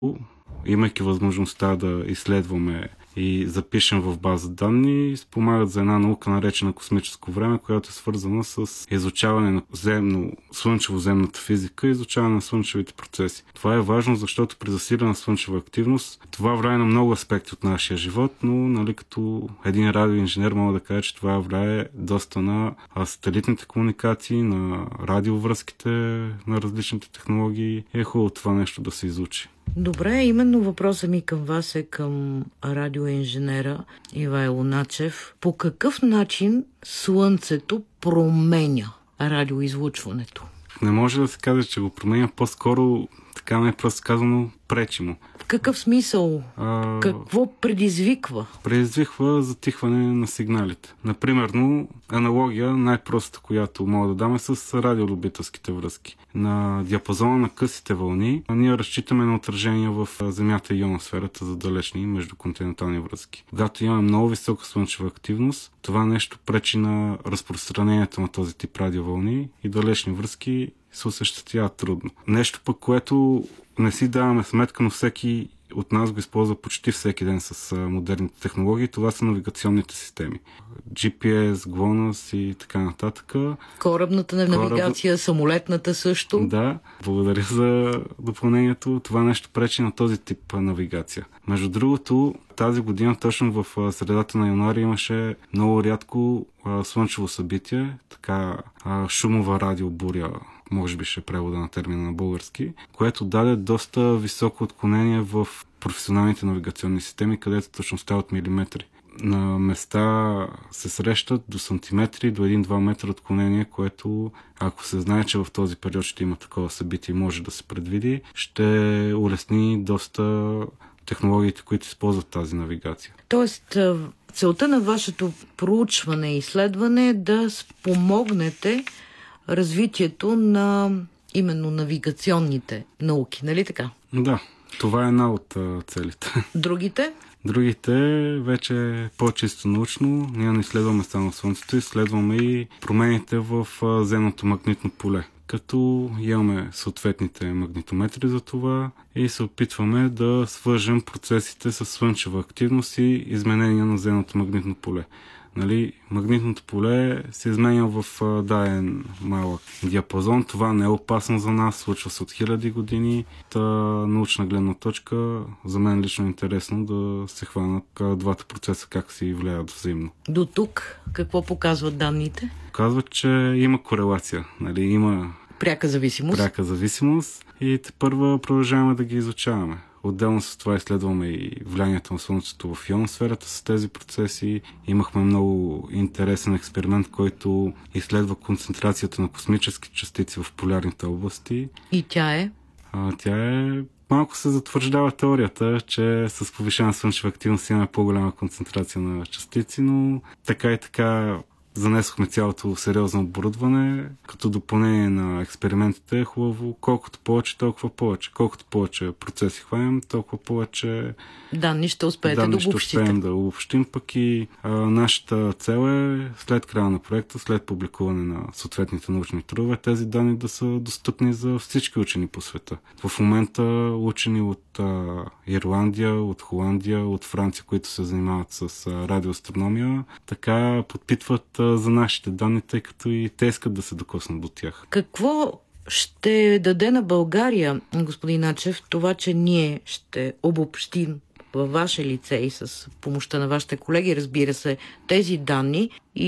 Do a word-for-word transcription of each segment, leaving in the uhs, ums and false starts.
имайки възможността да изследваме и запишем в база данни, спомагат за една наука, наречена космическо време, която е свързана с изучаване на земно, слънчево-земната физика и изучаване на слънчевите процеси. Това е важно, защото при засилена слънчева активност това влияе на много аспекти от нашия живот, но нали, като един радиоинженер мога да кажа, че това влияе доста на сателитните комуникации, на радиовръзките, на различните технологии. Е хубаво това нещо да се изучи. Добре, именно въпросът ми към вас е към радиоинженера Ивайло Начев. По какъв начин Слънцето променя радиоизлучването? Не може да се каже, че го променя, по-скоро, така най-просто казано, пречи му. В какъв смисъл? А... Какво предизвиква? Предизвиква затихване на сигналите. Например, аналогия, най-простата, която мога да дам е с радиолюбителските връзки. На диапазона на късите вълни ние разчитаме на отражения в Земята и ионосферата за далечни междуконтинентални връзки. Когато имаме много висока слънчева активност, това нещо пречи на разпространението на този тип радиовълни и далечни връзки се осъществява трудно. Нещо пък, което не си даваме сметка, но всеки от нас го използва почти всеки ден с модерните технологии. Това са навигационните системи. Джи Пи Ес, ГЛОНАСС и така нататък. Корабната навигация, Кораб... самолетната също. Да, благодаря за допълнението. Това нещо пречи на този тип навигация. Между другото, тази година, точно в средата на януари, имаше много рядко слънчево събитие, така шумова радиобуря, може би ще е превода на термина на български, което даде доста високо отклонение в професионалните навигационни системи, където точността от милиметри. На места се срещат до сантиметри, до един-два метра отклонение, което, ако се знае, че в този период ще има такова събитие и може да се предвиди, ще улесни доста технологиите, които използват тази навигация. Тоест, целта на вашето проучване и изследване е да спомогнете развитието на именно навигационните науки, нали така? Да, това е една от целите. Другите? Другите вече по-чисто научно. Ние не изследваме само Слънцето, изследваме и промените в земното магнитно поле. Като имаме съответните магнитометри за това и се опитваме да свържем процесите с слънчева активност и изменения на земното магнитно поле. Нали, магнитното поле се изменя в даден малък диапазон. Това не е опасно за нас, случва се от хиляди години. Та научна гледна точка, за мен лично е интересно да се хванат двата процеса, как се влияят взаимно. До тук какво показват данните? Показват, че има корелация. Нали, има пряка зависимост. Пряка зависимост и тепърва продължаваме да ги изучаваме. Отделно с това изследваме и влиянието на Слънцето в ионосферата с тези процеси. Имахме много интересен експеримент, който изследва концентрацията на космически частици в полярните области. И тя е? А, тя е... Малко се затвърждава теорията, че с повишена слънчева активност имаме по-голяма концентрация на частици, но така и така занесохме цялото сериозно оборудване. Като допълнение на експериментите е хубаво колкото повече, толкова повече. Колкото повече процеси хванем, толкова повече данни ще успеете данни да обобщите. Ще успеем да обобщим, пък и а, нашата цел е след края на проекта, след публикуване на съответните научни трудове, тези данни да са достъпни за всички учени по света. В момента учени от а, Ирландия, от Холандия, от Франция, които се занимават с а, радиоастрономия, така подпитват а, за нашите данни, тъй като и те искат да се докоснат до тях. Какво ще даде на България, господин Начев, това, че ние ще обобщим във ваше лице и с помощта на вашите колеги, разбира се, тези данни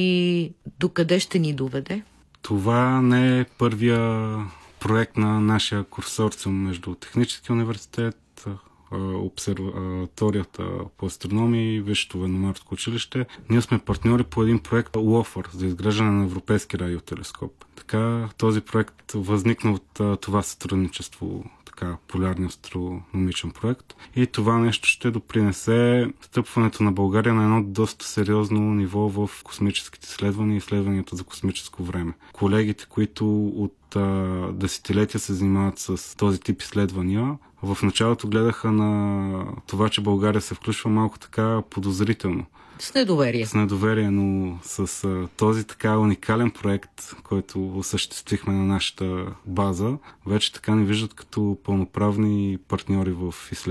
и докъде ще ни доведе? Това не е първия проект на нашия консорциум между Техническия университет, обсерваторията по астрономия и Висшето военноморско училище. Ние сме партньори по един проект ЛОФър за изграждане на европейски радиотелескоп. Така този проект възникна от това сътрудничество, така полярния астрономичен проект. И това нещо ще допринесе стъпването на България на едно доста сериозно ниво в космическите изследвания и изследванията за космическо време. Колегите, които от десетилетия се занимават с този тип изследвания, в началото гледаха на това, че България се включва малко така подозрително. С недоверие. С недоверие, но с а, този така уникален проект, който осъществихме на нашата база, вече така ни виждат като пълноправни партньори в изследването.